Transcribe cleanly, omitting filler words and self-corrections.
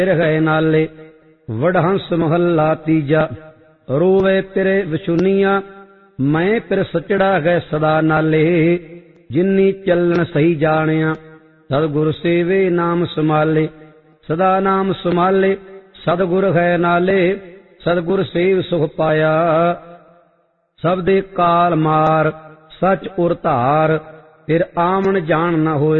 ਗਏ ਨਾਲੇ। ਵਡਹੰਸ ਮਹੱਲਾ ਤੀਜਾ। ਰੋਵੇ ਪਿਰੇ ਵਿਛੁਨੀਆਂ, ਮੈਂ ਪਿਰ ਸਚੜਾ ਗਏ ਸਦਾ ਨਾਲੇ। ਜਿਨੀ ਚੱਲਣ ਸਹੀ ਜਾਣਿਆ, ਸਤਿਗੁਰ ਸੇਵੇ ਨਾਮ ਸੰਭਾਲੇ। ਸਦਾ ਨਾਮ ਸੰਭਾਲੇ, ਸਤਿਗੁਰ ਹੈ ਨਾਲੇ। ਸਤਿਗੁਰ ਸੇਵ ਸੁਖ ਪਾਇਆ, ਸਭ ਦੇ ਕਾਲ ਮਾਰ। ਸਚ ਉਰ ਧਾਰ, ਫਿਰ ਆਵਣ ਜਾਣ ਨ ਹੋਏ।